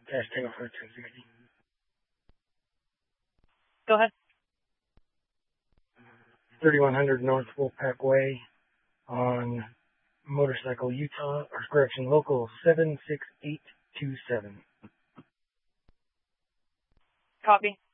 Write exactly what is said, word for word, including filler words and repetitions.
Dash ten for ten sixty. Go ahead. thirty-one hundred North Wolfpack Way on motorcycle Utah, or correction, local seven six eight two seven. Copy.